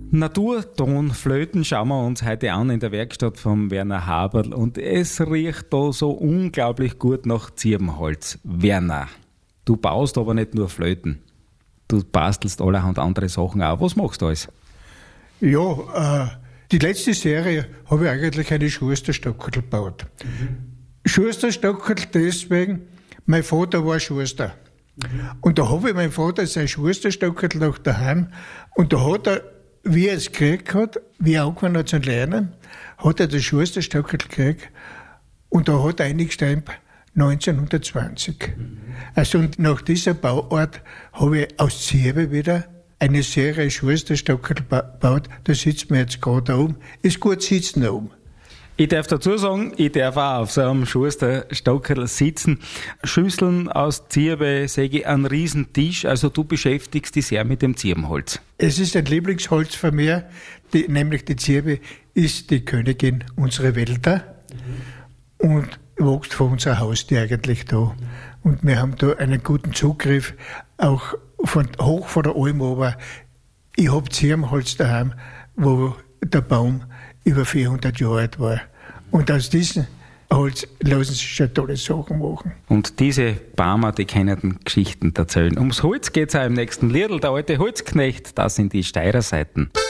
Naturtonflöten schauen wir uns heute an in der Werkstatt von Werner Haberl und es riecht da so unglaublich gut nach Zirbenholz. Werner, du baust aber nicht nur Flöten, du bastelst allerhand andere Sachen auch. Was machst du alles? Ja, die letzte Serie habe ich eigentlich eine Schusterstockerl gebaut. Schusterstockerl deswegen, mein Vater war Schuster. Und da habe ich meinen Vater sein Schusterstockerl noch daheim und da hat er, wie er es gekriegt hat, wie er angefangen hat zu lernen, hat er das Schusterstockerl gekriegt und da hat er eingestanden 1920. Also und nach dieser Bauart habe ich aus Zirbe wieder eine Serie Schusterstockerl gebaut. Da sitzen wir jetzt gerade da oben. Ist gut sitzen da oben. Ich darf dazu sagen, ich darf auch auf so einem Schusterstockerl sitzen. Schüsseln aus Zirbe, säge einen riesen Tisch. Also du beschäftigst dich sehr mit dem Zirbenholz. Es ist ein Lieblingsholz von mir, nämlich die Zirbe ist die Königin unserer Wälder und wächst vor unser Haustür eigentlich da. Und wir haben da einen guten Zugriff, auch hoch von der Alm, aber ich habe Zirbenholz daheim, wo der Baum über 400 Jahre alt war. Und aus diesem Holz lassen sich schon tolle Sachen machen. Und diese Barmer, die können Geschichten erzählen. Ums Holz geht es auch im nächsten Liedl, der alte Holzknecht, das sind die Steirer Seiten.